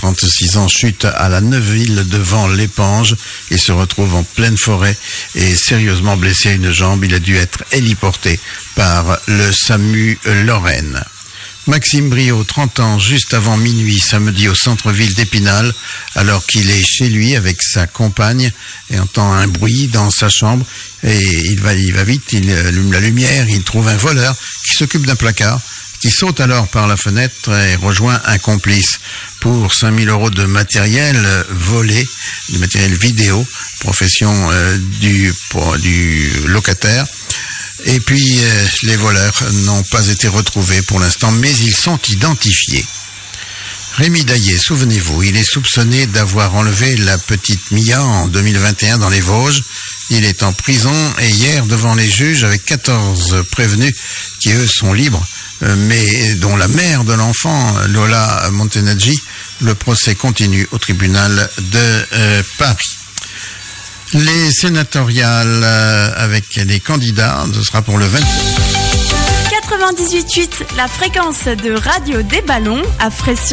36 ans, chute à la Neuville devant l'Épange et se retrouve en pleine forêt et sérieusement blessé à une jambe. Il a dû être héliporté par le SAMU Lorraine. Maxime Briot, 30 ans, juste avant minuit, samedi au centre-ville d'Épinal, alors qu'il est chez lui avec sa compagne et entend un bruit dans sa chambre. Et il va vite, il allume la lumière, il trouve un voleur qui s'occupe d'un placard, qui saute alors par la fenêtre et rejoint un complice pour 5 000 € de matériel volé, du matériel vidéo, profession du locataire. Et puis, les voleurs n'ont pas été retrouvés pour l'instant, mais ils sont identifiés. Rémi Daillé, souvenez-vous, il est soupçonné d'avoir enlevé la petite Mia en 2021 dans les Vosges. Il est en prison et hier devant les juges avec 14 prévenus qui, eux, sont libres, mais dont la mère de l'enfant, Lola Monteneggi. Le procès continue au tribunal de Paris. Les sénatoriales avec les candidats, ce sera pour le 20. 98.8, la fréquence de radio des ballons à Fresnes.